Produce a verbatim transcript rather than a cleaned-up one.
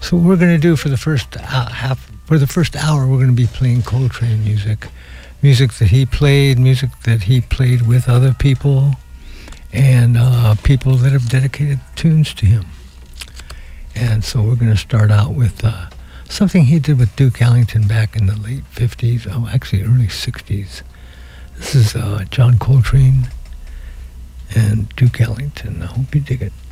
So what we're going to do for the first uh, half, for the first hour, we're going to be playing Coltrane music, music that he played, music that he played with other people, and uh, people that have dedicated tunes to him. And so we're going to start out with uh, something he did with Duke Ellington back in the late fifties, oh, actually early sixties. This is uh, John Coltrane and Duke Ellington. I hope you dig it.